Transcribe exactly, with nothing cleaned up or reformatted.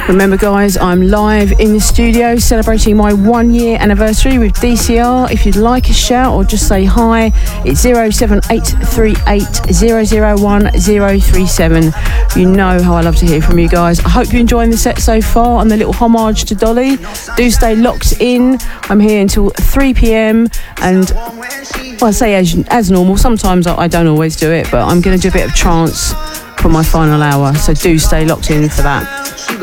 Remember guys, I'm live in the studio celebrating my one year anniversary with D C R. If you'd like a shout or just say hi, it's zero seven eight three eight zero zero one zero three seven. You know how I love to hear from you guys. I hope you're enjoying the set so far and the little homage to Dolly. Do stay locked in. I'm here until three p.m. and well, I say as, as normal, sometimes I, I don't always do it, but I'm going to do a bit of trance for my final hour, so do stay locked in for that.